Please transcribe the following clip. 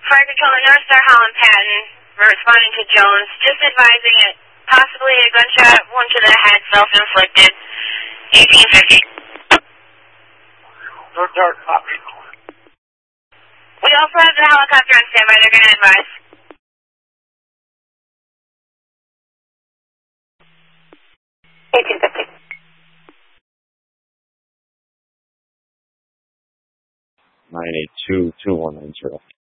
Fire Control to North Star Holland Patton. We're responding to Jones. Just advising it. Possibly a gunshot wound to the head, self-inflicted. 1850. North Star, copy. We also have the helicopter on standby. They're going to advise. $982-2190.